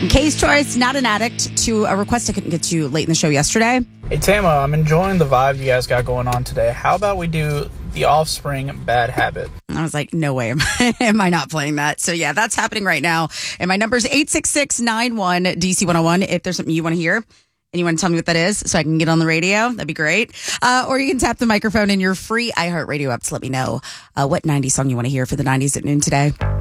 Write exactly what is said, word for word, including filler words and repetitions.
Kay's Choice, Not an Addict, to a request I couldn't get to late in the show yesterday. Hey, Tama, I'm enjoying the vibe you guys got going on today. How about we do The Offspring, Bad Habit? I was like, no way am I, am I not playing that. So yeah, that's happening right now. And my number is eight six six, nine one, D C one oh one. If there's something you want to hear and you want to tell me what that is so I can get on the radio, that'd be great. Uh, or you can tap the microphone in your free iHeartRadio app to let me know uh, what nineties song you want to hear for the nineties at noon today.